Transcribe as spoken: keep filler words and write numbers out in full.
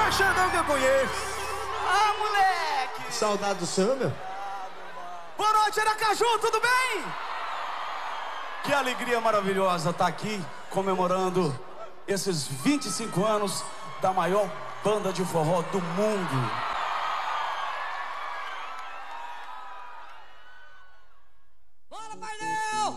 melhor Xandão que eu conheço. Ah, moleque! Saudade do senhor, meu. Boa noite, Aracaju, tudo bem? Que alegria maravilhosa estar aqui comemorando esses vinte e cinco anos da maior banda de forró do mundo.